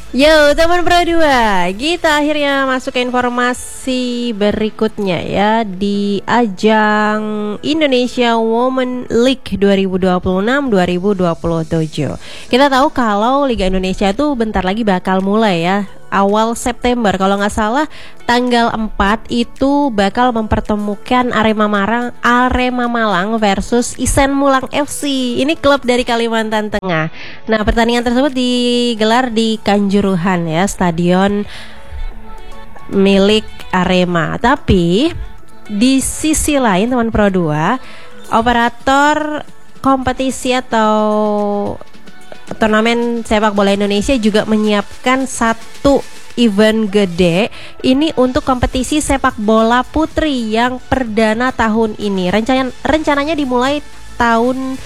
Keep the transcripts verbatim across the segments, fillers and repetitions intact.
Yo teman Pro dua, kita akhirnya masuk ke informasi berikutnya ya. Di ajang Indonesia Women League dua ribu dua puluh enam dua ribu dua puluh tujuh. Kita tahu kalau Liga Indonesia itu bentar lagi bakal mulai ya, awal September. Kalau nggak salah tanggal empat itu bakal mempertemukan Arema Malang, Arema Malang versus Isen Mulang F C. Ini klub dari Kalimantan Tengah. Nah, pertandingan tersebut digelar di Kanjuruhan ya, stadion milik Arema. Tapi di sisi lain teman Pro dua, operator kompetisi atau turnamen sepak bola Indonesia juga menyiapkan satu event gede ini untuk kompetisi sepak bola putri yang perdana tahun ini. Rencana rencananya dimulai tahun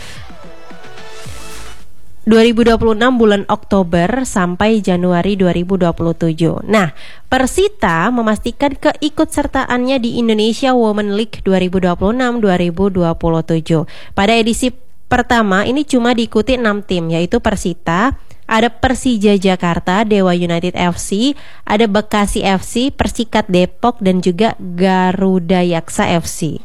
dua ribu dua puluh enam bulan Oktober sampai Januari dua ribu dua puluh tujuh. Nah, Persita memastikan keikutsertaannya di Indonesia Women League dua ribu dua puluh enam dua ribu dua puluh tujuh. Pada edisi pertama ini cuma diikuti enam tim, yaitu Persita, ada Persija Jakarta, Dewa United F C, ada Bekasi F C, Persikat Depok, dan juga Garuda Yaksa F C.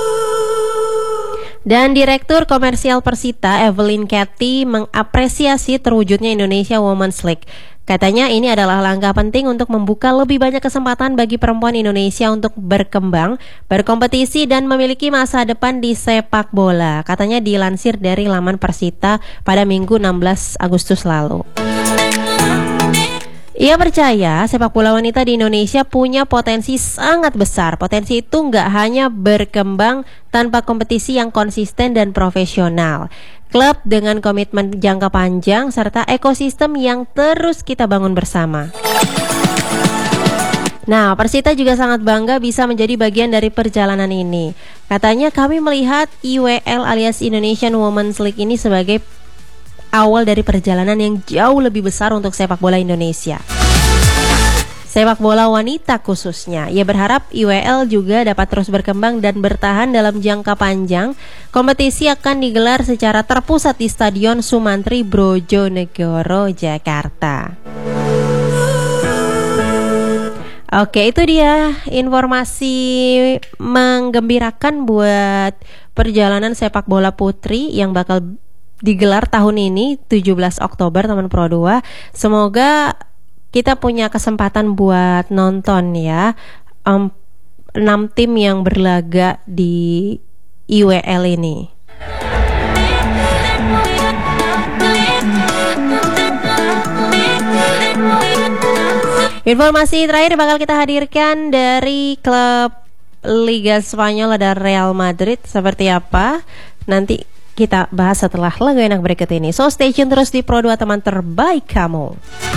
Dan Direktur Komersial Persita, Evelyn Cathy, mengapresiasi terwujudnya Indonesia Women's League. Katanya ini adalah langkah penting untuk membuka lebih banyak kesempatan bagi perempuan Indonesia untuk berkembang, berkompetisi, dan memiliki masa depan di sepak bola. Katanya dilansir dari laman Persita pada Minggu enam belas Agustus lalu. Ia percaya sepak bola wanita di Indonesia punya potensi sangat besar. Potensi itu nggak hanya berkembang tanpa kompetisi yang konsisten dan profesional. Klub dengan komitmen jangka panjang serta ekosistem yang terus kita bangun bersama. Nah, Persita juga sangat bangga bisa menjadi bagian dari perjalanan ini. Katanya kami melihat I W L alias Indonesian Women's League ini sebagai awal dari perjalanan yang jauh lebih besar untuk sepak bola Indonesia, sepak bola wanita khususnya. Ia berharap I W L juga dapat terus berkembang dan bertahan dalam jangka panjang. Kompetisi akan digelar secara terpusat di Stadion Sumantri Brojonegoro, Jakarta. Oke, itu dia informasi menggembirakan buat perjalanan sepak bola putri yang bakal digelar tahun ini tujuh belas Oktober teman Pro dua. Semoga kita punya kesempatan buat nonton ya um, enam tim yang berlaga di I W L ini. Informasi terakhir bakal kita hadirkan dari klub Liga Spanyol, ada Real Madrid. Seperti apa? Nanti kita bahas setelah lagu enak berikut ini. So stay tune terus di Pro dua, teman terbaik kamu.